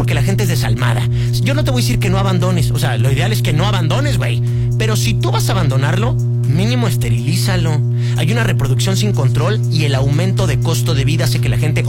porque la gente es desalmada. Yo no te voy a decir que no abandones, o sea, lo ideal es que no abandones, güey. Pero si tú vas a abandonarlo, mínimo esterilízalo. Hay una reproducción sin control y el aumento de costo de vida hace que la gente